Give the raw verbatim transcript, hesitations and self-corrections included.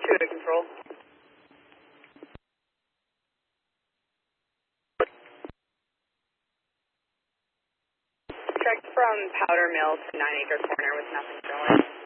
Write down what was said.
two to control. Check from Powder Mill to Nine Acre Corner with nothing showing.